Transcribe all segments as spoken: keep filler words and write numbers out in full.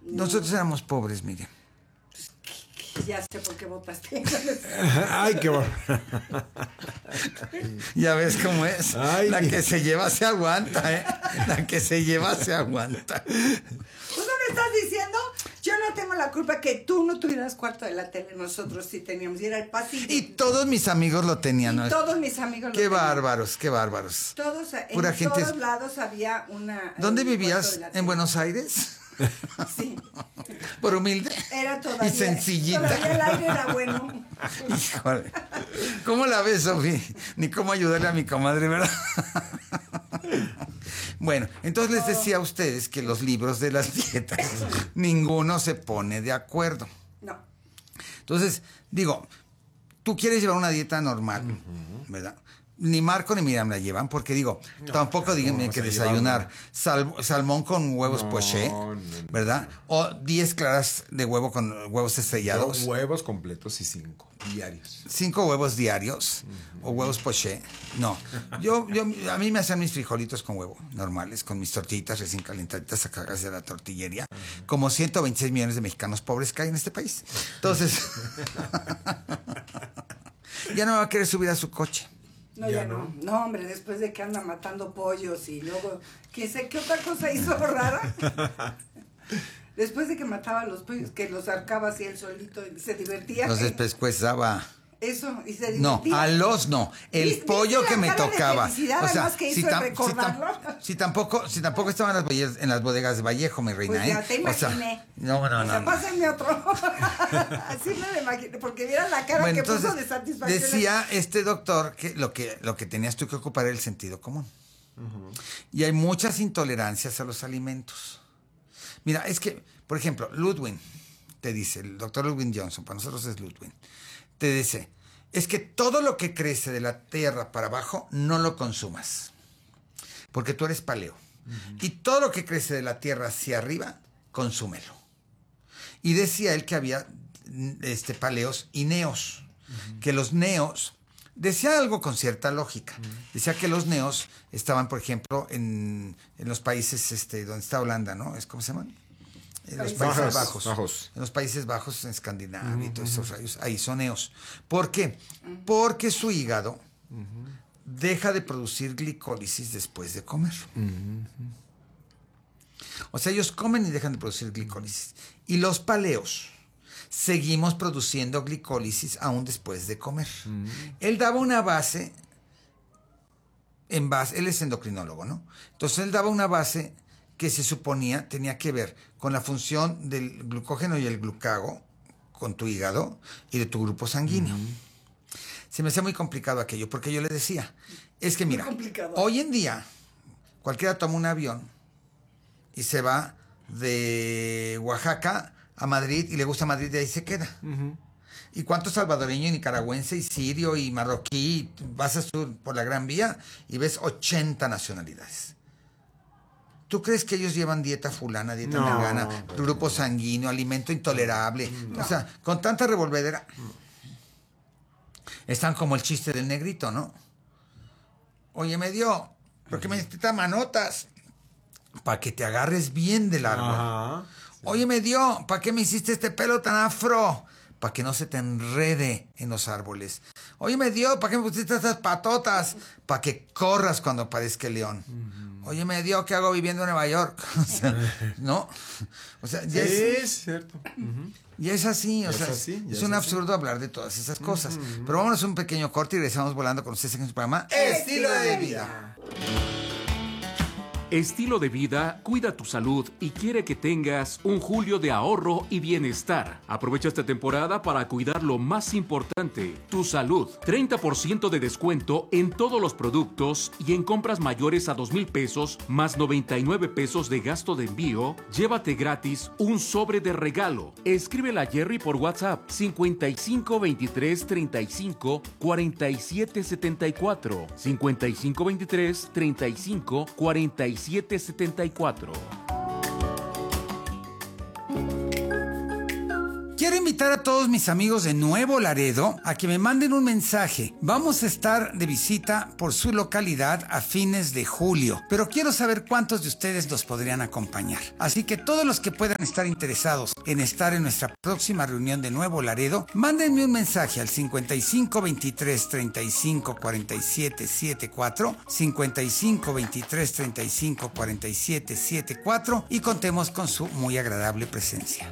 Nosotros éramos pobres, Miriam. Ya sé por qué votaste. Ay, qué bueno. Ya ves cómo es. Ay, la mi... que se lleva se aguanta, ¿eh? La que se lleva se aguanta. ¿Tú no me estás diciendo? Yo no tengo la culpa que tú no tuvieras cuarto de la tele. Nosotros sí teníamos. Y era el pasillo. Y todos mis amigos lo tenían, y ¿no? todos mis amigos lo qué tenían. bárbaros, qué bárbaros. Todos, Pura en gente... todos lados había una... ¿Dónde un vivías? ¿En Buenos Aires? Sí. Por humilde. Era todavía. Y sencillita. Todavía el aire era bueno. Híjole. ¿Cómo la ves, Sofía? Ni cómo ayudarle a mi comadre, ¿verdad? Bueno, entonces les decía a ustedes que los libros de las dietas, ninguno se pone de acuerdo. No. Entonces, digo, tú quieres llevar una dieta normal, uh-huh. ¿verdad? Ni Marco ni Miriam la llevan, porque digo, no, tampoco díganme que desayunar sal, salmón con huevos no, poché, no, no, ¿verdad? O diez claras de huevo con huevos estrellados. Dos huevos completos y cinco diarios. Cinco huevos diarios, uh-huh. o huevos poché. No, yo, yo, a mí me hacen mis frijolitos con huevo, normales, con mis tortillitas recién calentaditas sacadas de la tortillería, uh-huh. como ciento veintiséis millones de mexicanos pobres que hay en este país. Entonces, ya no va a querer subir a su coche. No, ya, ya no. no. No, hombre, después de que anda matando pollos y luego, ¿qué sé qué otra cosa hizo rara? Después de que mataba los pollos, que los arcaba así él solito y se divertía. Los despescuezaba. Eso, y se divertía. No, a los no. El ¿Viste, viste pollo que me tocaba. O sea, que hizo si, tam, si, tam, si tampoco, si tampoco estaban las bodegas, en las bodegas de Vallejo, mi reina, pues ya ¿eh? te imaginé. O sea, no, no, o sea, no. Pásenme otro. Así me lo imaginé, porque vieran la cara bueno, que entonces, puso de satisfacción. Decía este doctor que lo que lo que tenías tú que ocupar era el sentido común. Uh-huh. Y hay muchas intolerancias a los alimentos. Mira, es que, por ejemplo, Ludwig te dice, el doctor Ludwig Johnson, para nosotros es Ludwig, te dice, es que todo lo que crece de la tierra para abajo no lo consumas, porque tú eres paleo. Uh-huh. Y todo lo que crece de la tierra hacia arriba, consúmelo. Y decía él que había este, paleos y neos, uh-huh. que los neos, decía algo con cierta lógica, uh-huh. decía que los neos estaban, por ejemplo, en, en los países este, donde está Holanda, ¿no? ¿Es cómo se llaman? En los Países Bajos, Bajos, Bajos. En los Países Bajos, en Escandinavia, uh-huh. y todos esos rayos, ahí son neos. ¿Por qué? Uh-huh. Porque su hígado uh-huh. deja de producir glicólisis después de comer. Uh-huh. O sea, ellos comen y dejan de producir glicólisis. Y los paleos seguimos produciendo glicólisis aún después de comer. Uh-huh. Él daba una base, en base, él es endocrinólogo, ¿no? Entonces él daba una base que se suponía tenía que ver con la función del glucógeno y el glucago con tu hígado y de tu grupo sanguíneo. Uh-huh. Se me hacía muy complicado aquello, porque yo le decía, es que mira, hoy en día cualquiera toma un avión y se va de Oaxaca a Madrid y le gusta Madrid y ahí se queda. Uh-huh. ¿Y cuántos salvadoreños, nicaragüense y sirio y marroquí vas a sur por la Gran Vía y ves ochenta nacionalidades? ¿Tú crees que ellos llevan dieta fulana, dieta no, mengana, grupo sanguíneo, alimento intolerable? No. O sea, con tanta revolvedera. Están como el chiste del negrito, ¿no? Oye, me dio, ¿por qué me diste manotas? Para que te agarres bien del árbol. Ajá, sí. Oye, me dio, ¿para qué me hiciste este pelo tan afro? Para que no se te enrede en los árboles. Oye, me dio, ¿para qué me pusiste estas patotas? Para que corras cuando aparezca el león. Uh-huh. Oye, me dio, ¿qué hago viviendo en Nueva York? O sea, ¿no? O sea, ya sí, es, es cierto. Uh-huh. Y es así, o es sea, así, es, es un así. Absurdo hablar de todas esas cosas. Uh-huh. Pero vámonos a un pequeño corte y regresamos volando con ustedes en su programa Estilo de Vida. Estilo de Vida cuida tu salud y quiere que tengas un julio de ahorro y bienestar. Aprovecha esta temporada para cuidar lo más importante, tu salud. treinta por ciento de descuento en todos los productos y en compras mayores a dos mil pesos más noventa y nueve pesos de gasto de envío. Llévate gratis un sobre de regalo. Escríbele a Jerry por WhatsApp cincuenta y cinco veintitrés treinta y cinco cuarenta y siete setenta y cuatro. cincuenta y cinco veintitrés treinta y cinco cuarenta y siete setenta y cuatro. quiero invitar a todos mis amigos de Nuevo Laredo a que me manden un mensaje. Vamos a estar de visita por su localidad a fines de julio, pero quiero saber cuántos de ustedes nos podrían acompañar. Así que todos los que puedan estar interesados en estar en nuestra próxima reunión de Nuevo Laredo, mándenme un mensaje al cincuenta y cinco veintitrés treinta y cinco cuarenta y siete setenta y cuatro, cincuenta y cinco veintitrés treinta y cinco cuarenta y siete setenta y cuatro y contemos con su muy agradable presencia.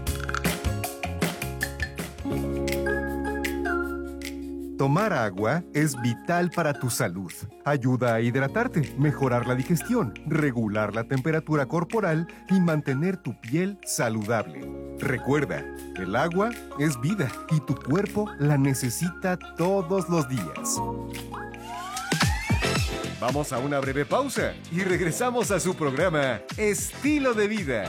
Tomar agua es vital para tu salud. Ayuda a hidratarte, mejorar la digestión, regular la temperatura corporal y mantener tu piel saludable. Recuerda, el agua es vida y tu cuerpo la necesita todos los días. Vamos a una breve pausa y regresamos a su programa Estilo de Vida.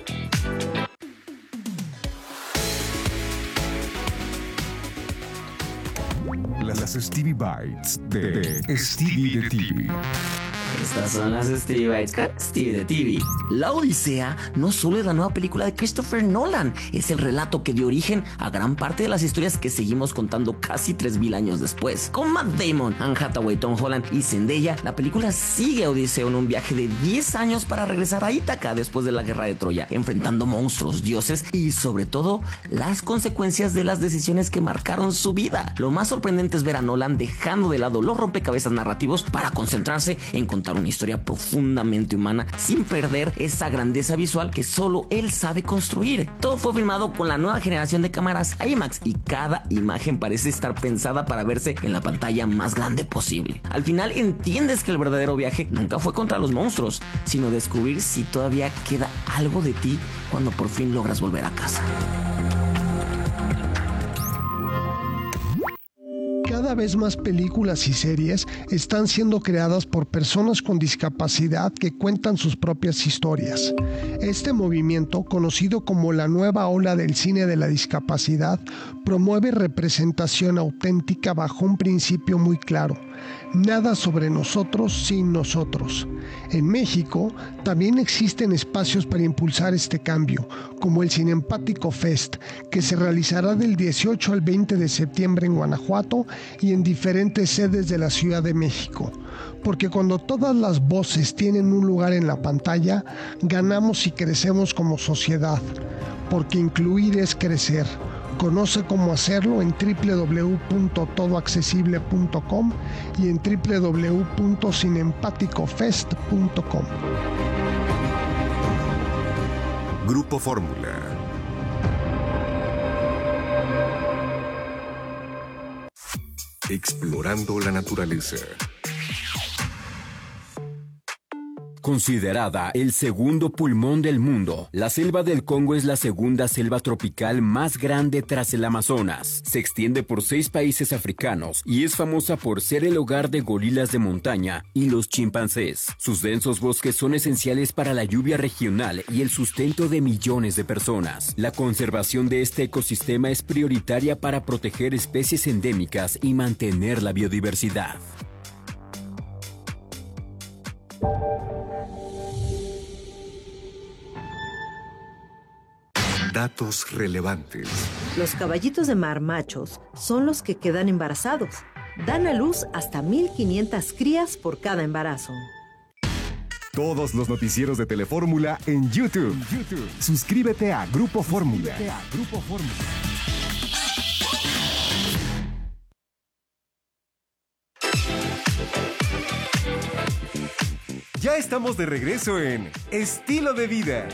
Las Stevie Bites de Stevie de T V. Estas son las Stevie Bites con Stevie de T V. La Odisea no solo es la nueva película de Christopher Nolan, es el relato que dio origen a gran parte de las historias que seguimos contando casi tres mil años después. Con Matt Damon, Anne Hathaway, Tom Holland y Zendaya, la película sigue a Odiseo en un viaje de diez años para regresar a Ítaca después de la guerra de Troya, enfrentando monstruos, dioses y sobre todo las consecuencias de las decisiones que marcaron su vida. Lo más sorprendente es ver a Nolan dejando de lado los rompecabezas narrativos para concentrarse en contar una historia profundamente humana sin perder esa grandeza visual que solo él sabe construir. Todo fue filmado con la nueva generación de cámaras IMAX y cada imagen parece estar pensada para verse en la pantalla más grande posible. Al final entiendes que el verdadero viaje nunca fue contra los monstruos, sino descubrir si todavía queda algo de ti cuando por fin logras volver a casa. Cada vez más películas y series están siendo creadas por personas con discapacidad que cuentan sus propias historias. Este movimiento, conocido como la nueva ola del cine de la discapacidad, promueve representación auténtica bajo un principio muy claro: nada sobre nosotros sin nosotros. En México también existen espacios para impulsar este cambio, como el Cinempático Fest, que se realizará del dieciocho al veinte de septiembre en Guanajuato y en diferentes sedes de la Ciudad de México. Porque cuando todas las voces tienen un lugar en la pantalla, ganamos y crecemos como sociedad. Porque incluir es crecer. Conoce cómo hacerlo en doble u doble u doble u punto todo accesible punto com y en doble u doble u doble u punto cinempático fest punto com. Grupo Fórmula. Explorando la naturaleza. Considerada el segundo pulmón del mundo, la selva del Congo es la segunda selva tropical más grande tras el Amazonas. Se extiende por seis países africanos y es famosa por ser el hogar de gorilas de montaña y los chimpancés. Sus densos bosques son esenciales para la lluvia regional y el sustento de millones de personas. La conservación de este ecosistema es prioritaria para proteger especies endémicas y mantener la biodiversidad. Datos relevantes. Los caballitos de mar machos son los que quedan embarazados. Dan a luz hasta mil quinientas crías por cada embarazo. Todos los noticieros de Telefórmula en YouTube. YouTube. Suscríbete a Grupo Fórmula. a Grupo Fórmula. Ya estamos de regreso en Estilo de Vida.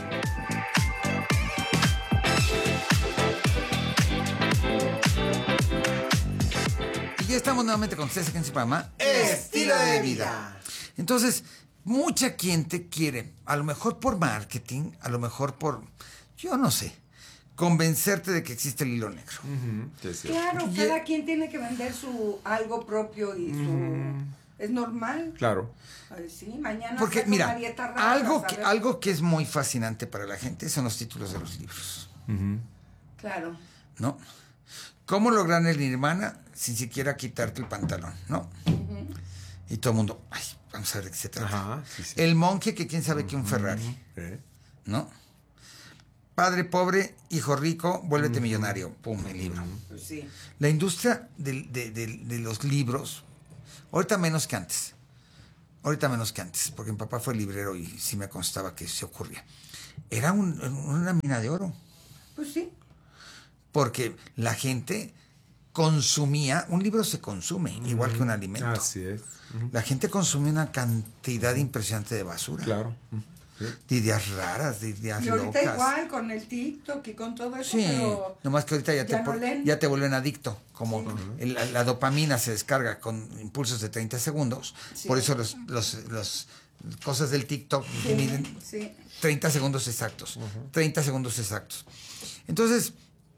Y ya estamos nuevamente con ustedes aquí en su programa Estilo de Vida. Entonces, mucha gente quiere, a lo mejor por marketing, a lo mejor por, yo no sé, convencerte de que existe el hilo negro. Uh-huh. Sí, Claro, Y- cada quien tiene que vender su algo propio y su... Mm. Es normal. Claro. Ay, sí, mañana Porque, saca mira, una dieta rara, algo que, ¿sabes? algo que es muy fascinante para la gente son los títulos de los libros, Uh-huh. Claro. ¿no? ¿Cómo lograr el nirvana sin siquiera quitarte el pantalón, no? Ujú. Y todo el mundo, ay, vamos a ver de qué se trata. Ajá, sí, sí. El monje que quién sabe que un Ferrari, ¿Eh? ¿no? Padre pobre, hijo rico, vuélvete uh-huh. millonario. Pum, el libro. Pues sí. La industria de, de, de, de los libros, ahorita menos que antes. Ahorita menos que antes, porque mi papá fue librero y sí me constaba que se ocurría. Era un, una mina de oro. Pues sí. Porque la gente consumía, un libro se consume, uh-huh. igual que un alimento. Así es. Uh-huh. La gente consume una cantidad impresionante de basura. Claro. Uh-huh. Sí. De ideas raras, de ideas y ahorita locas. igual con el TikTok y con todo eso, sí, pero nomás que ahorita ya, ya, te, no por, ya te vuelven adicto. Como sí. el, la, la dopamina se descarga con impulsos de treinta segundos. Sí. Por eso los, los, los cosas del TikTok sí, miden sí. treinta segundos exactos. Uh-huh. treinta segundos exactos. Entonces,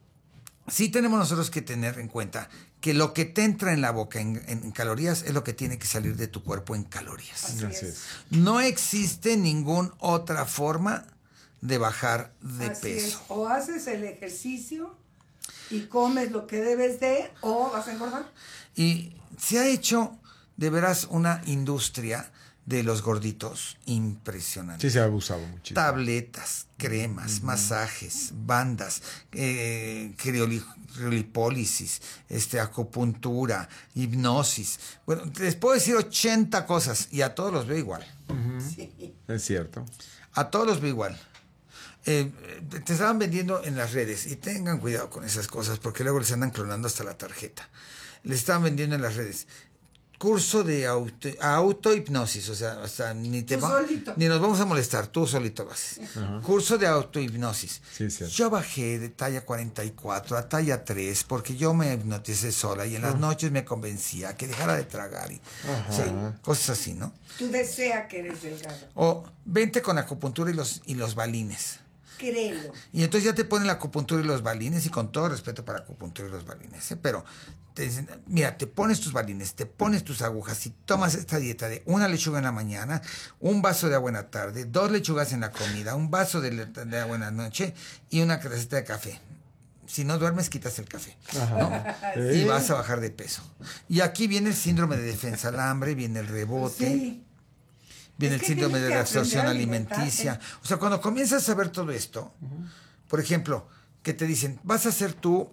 sí tenemos nosotros que tener en cuenta que lo que te entra en la boca en, en, en calorías es lo que tiene que salir de tu cuerpo en calorías. Así es. No existe ninguna otra forma de bajar de Así peso. Es. O haces el ejercicio y comes lo que debes de, o vas a engordar. Y se ha hecho de veras una industria de los gorditos impresionante. Sí, se ha abusado muchísimo. Tabletas, cremas, uh-huh. masajes, bandas, eh, crioli, criolipólisis, este, acupuntura, hipnosis. Bueno, les puedo decir ochenta cosas y a todos los veo igual. Uh-huh. Sí. Es cierto. A todos los veo igual. Eh, te estaban vendiendo en las redes y tengan cuidado con esas cosas porque luego les andan clonando hasta la tarjeta. Les estaban vendiendo en las redes. Curso de auto, autohipnosis, o sea, hasta ni te va, ni nos vamos a molestar, tú solito lo haces. Uh-huh. Curso de autohipnosis. Sí, sí. Yo bajé de talla cuarenta y cuatro a talla tres porque yo me hipnoticé sola y en las uh-huh. noches me convencía que dejara de tragar y uh-huh. o sea, cosas así, ¿no? Tú deseas que eres delgado. O vente con acupuntura y los, y los balines. Créelo. Y entonces ya te ponen la acupuntura y los balines, y con todo respeto para acupuntura y los balines, ¿eh? Pero te dicen, mira, te pones tus balines, te pones tus agujas y tomas esta dieta de una lechuga en la mañana, un vaso de agua en la tarde, dos lechugas en la comida, un vaso de, de agua en la noche y una tacita de café. Si no duermes, quitas el café, ¿no? ¿Eh? Y vas a bajar de peso. Y aquí viene el síndrome de defensa al hambre, viene el rebote. Sí. Viene es el síndrome de la absorción alimenticia. O sea, cuando comienzas a ver todo esto, uh-huh. por ejemplo, que te dicen, vas a hacer tú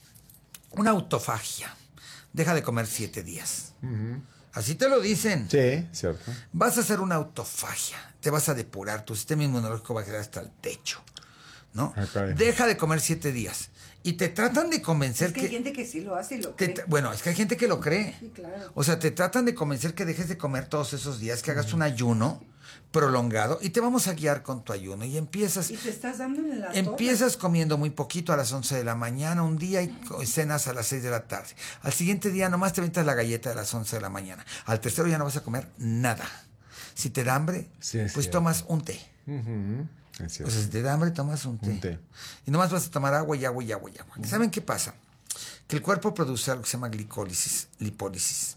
una autofagia. Deja de comer siete días. Uh-huh. Así te lo dicen. Sí, cierto. Vas a hacer una autofagia. Te vas a depurar. Tu sistema inmunológico va a quedar hasta el techo, ¿no? Okay. Deja de comer siete días. Y te tratan de convencer es que... que... hay gente que sí lo hace y lo que cree. Te, bueno, es que hay gente que lo cree. Sí, claro. O sea, te tratan de convencer que dejes de comer todos esos días, que hagas un ayuno prolongado y te vamos a guiar con tu ayuno. Y empiezas... Y te estás dando en la Empiezas torre. comiendo muy poquito a las once de la mañana un día y cenas a las seis de la tarde. Al siguiente día nomás te aventas la galleta de las once de la mañana. Al tercero ya no vas a comer nada. Si te da hambre, sí, pues cierto. Tomas un té. Uh-huh. O sea, si te da hambre, tomas un té. un té. Y nomás vas a tomar agua y agua y agua y agua. Uh-huh. ¿Saben qué pasa? Que el cuerpo produce algo que se llama glicólisis, lipólisis.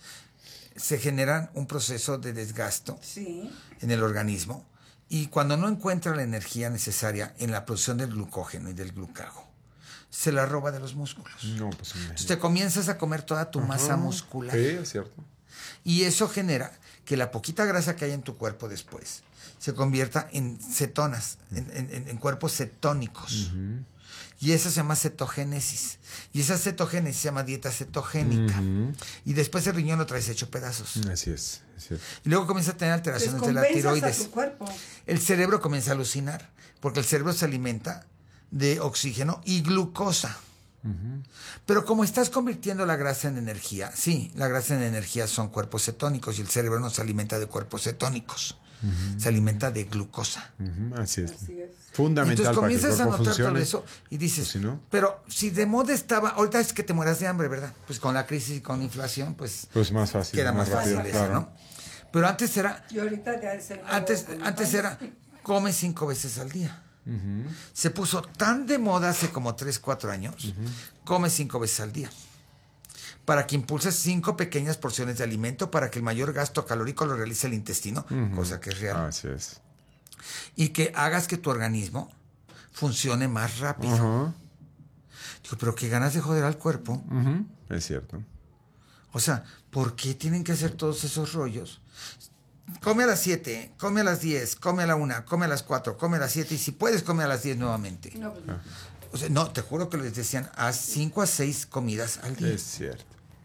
Se genera un proceso de desgasto sí. en el organismo y cuando no encuentra la energía necesaria en la producción del glucógeno y del glucago, se la roba de los músculos. No, pues, Entonces te comienzas a comer toda tu uh-huh. masa muscular. Sí, es cierto. Y eso genera que la poquita grasa que hay en tu cuerpo después se convierta en cetonas, en, en, en cuerpos cetónicos. Uh-huh. Y eso se llama cetogénesis. Y esa cetogénesis se llama dieta cetogénica. Uh-huh. Y después el riñón lo traes hecho pedazos. Así es, así es. Y luego comienza a tener alteraciones de la tiroides. A tu cuerpo. El cerebro comienza a alucinar, porque el cerebro se alimenta de oxígeno y glucosa. Uh-huh. Pero como estás convirtiendo la grasa en energía, sí, la grasa en energía son cuerpos cetónicos y el cerebro no se alimenta de cuerpos cetónicos. Uh-huh. Se alimenta de glucosa. Uh-huh. Así es. Así es. Fundamental. Entonces comienzas para que el a notar funcione. todo eso y dices, pues si no, pero si de moda estaba, ahorita es que te mueras de hambre, ¿verdad? Pues con la crisis y con la inflación, pues, pues más fácil, queda más, más rápido, fácil claro. eso, ¿no? Pero antes era, y ahorita ya es el antes, antes era, come cinco veces al día. Uh-huh. Se puso tan de moda hace como tres, cuatro años, uh-huh. come cinco veces al día. Para que impulses cinco pequeñas porciones de alimento para que el mayor gasto calórico lo realice el intestino, uh-huh. cosa que es real. Así es. Y que hagas que tu organismo funcione más rápido. Uh-huh. Digo, pero qué ganas de joder al cuerpo. Uh-huh. Es cierto. O sea, ¿por qué tienen que hacer todos esos rollos? come a las siete, come a las diez, come a la una, come a las cuatro, come a las siete y si puedes come a las diez nuevamente. No, pues no. O sea, no, te juro que les decían, haz cinco a seis comidas al día. Es cierto.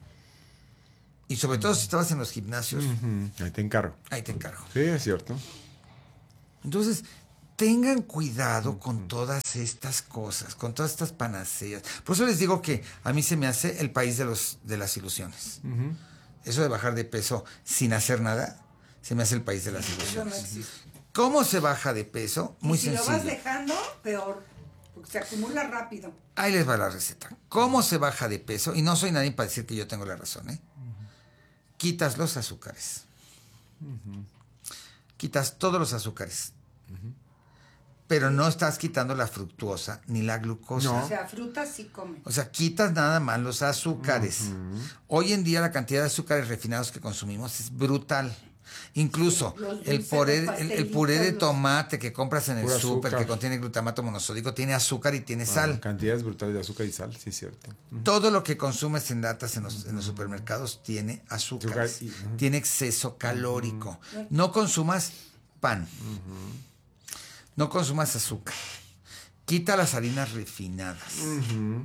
Y sobre todo si estabas en los gimnasios. Uh-huh. Ahí te encargo. Ahí te encargo. Sí, es cierto. Entonces, tengan cuidado con todas estas cosas, con todas estas panaceas. Por eso les digo que a mí se me hace el país de, los, de las ilusiones. Uh-huh. Eso de bajar de peso sin hacer nada, se me hace el país de las ilusiones. Eso no existe. ¿Cómo se baja de peso? Muy y si sencillo. Si lo vas dejando, peor, porque se acumula rápido. Ahí les va la receta. ¿Cómo se baja de peso? Y no soy nadie para decir que yo tengo la razón, ¿eh? Uh-huh. Quitas los azúcares. Uh-huh. Quitas todos los azúcares. Uh-huh. Pero no estás quitando la fructuosa ni la glucosa. No. O sea, frutas sí comen. O sea, quitas nada más los azúcares. Uh-huh. Hoy en día la cantidad de azúcares refinados que consumimos es brutal. Incluso sí, el, puré, el, el puré de tomate que compras en el súper, que contiene glutamato monosódico, tiene azúcar y tiene bueno, sal. Cantidades brutales de azúcar y sal, sí es cierto. Uh-huh. Todo lo que consumes en latas en los, en los supermercados tiene azúcar, y, uh-huh. tiene exceso calórico. Uh-huh. No consumas pan. Uh-huh. No consumas azúcar. Quita las harinas refinadas. Uh-huh.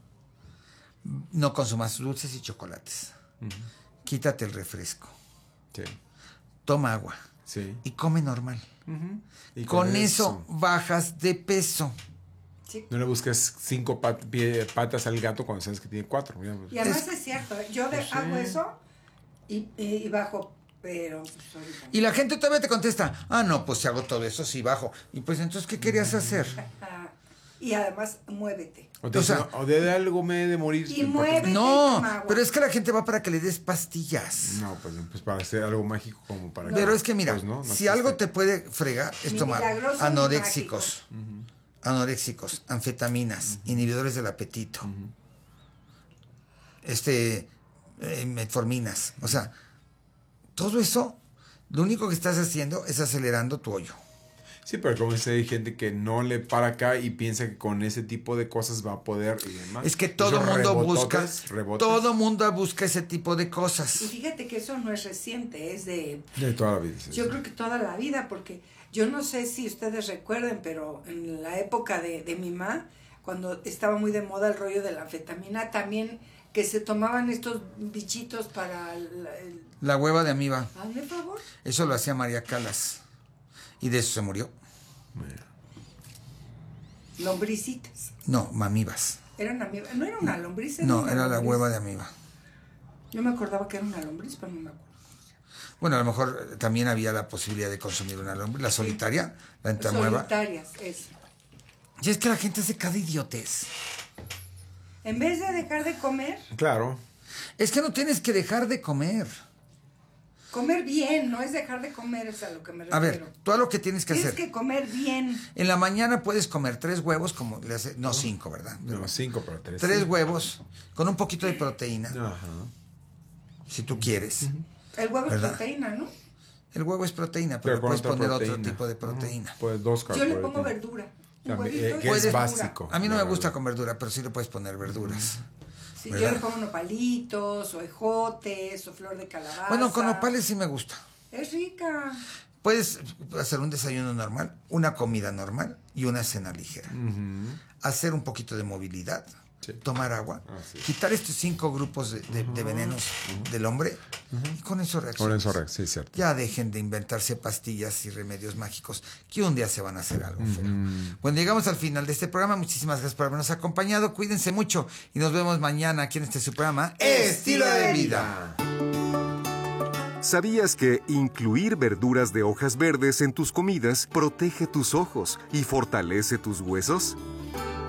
No consumas dulces y chocolates. Uh-huh. Quítate el refresco. Sí. Toma agua. Sí. Y come normal. Uh-huh. Y con, con eso, eso bajas de peso. Sí. No le busques cinco pat patas al gato cuando sabes que tiene cuatro. Digamos. Y además es, es cierto. Yo de, pues sí. hago eso y, y, y bajo. Pero, pues, y la gente todavía te contesta, ah, no, pues si hago todo eso, sí bajo. Y pues entonces, ¿qué querías hacer? Y además, muévete. O, te, o sea, o de algo me he de morir. Y muévete. No, pero es que la gente va para que le des pastillas. No, pues, pues para hacer algo mágico como para no. Pero que, es que mira, pues no, no si algo te puede fregar es Mi tomar anoréxicos, uh-huh. anoréxicos, anfetaminas, uh-huh. inhibidores del apetito, uh-huh. este, eh, metforminas, o sea, todo eso, lo único que estás haciendo es acelerando tu hoyo. Sí, pero como dice, hay gente que no le para acá y piensa que con ese tipo de cosas va a poder y demás. Es que todo mundo busca, rebotes. todo mundo busca ese tipo de cosas. Y fíjate que eso no es reciente, es de... De toda la vida. Sí, yo sí. creo que toda la vida, porque yo no sé si ustedes recuerden, pero en la época de, de mi mamá, cuando estaba muy de moda el rollo de la anfetamina, también que se tomaban estos bichitos para... El, el... La hueva de amiba. Hazme favor. Eso lo hacía María Calas. Y de eso se murió. Lombricitas. No, mamibas. Eran amibas. No era una lombriz. Era no, una era lombriz. La hueva de amiba. Yo me acordaba que era una lombriz, pero no me acuerdo. Bueno, a lo mejor también había la posibilidad de consumir una lombriz. La solitaria, sí. La entamueva. Solitarias, eso. Y es que la gente hace cada idiotez. En vez de dejar de comer. Claro. Es que no tienes que dejar de comer. Comer bien, no es dejar de comer, es a lo que me refiero. A ver, tú a lo que tienes que tienes hacer. Tienes que comer bien. En la mañana puedes comer tres huevos, como le hace, no cinco, ¿verdad? Pero no, cinco, pero tres. Tres sí. huevos, con un poquito de proteína. Ajá. Si tú quieres. Uh-huh. El huevo ¿verdad? Es proteína, ¿no? El huevo es proteína, pero, pero puedes poner proteína. Otro tipo de proteína. Uh-huh. Pues dos Yo le pongo verdura. Un huevito que es básico. A mí no me gusta con verdura, pero sí le puedes poner verduras. Uh-huh. Sí, yo le pongo nopalitos, o ejotes, o flor de calabaza. Bueno, con nopales sí me gusta. Es rica. Puedes hacer un desayuno normal, una comida normal y una cena ligera. Uh-huh. Hacer un poquito de movilidad, sí. Tomar agua, ah, sí. Quitar estos cinco grupos de, de, uh-huh. de venenos uh-huh. del hombre uh-huh. y con eso reaccionas. Con eso reaccionas, sí, cierto. Ya dejen de inventarse pastillas y remedios mágicos que un día se van a hacer algo uh-huh. feo. Bueno, llegamos al final de este programa. Muchísimas gracias por habernos acompañado. Cuídense mucho y nos vemos mañana aquí en este su programa Estilo de Vida. ¿Sabías que incluir verduras de hojas verdes en tus comidas protege tus ojos y fortalece tus huesos?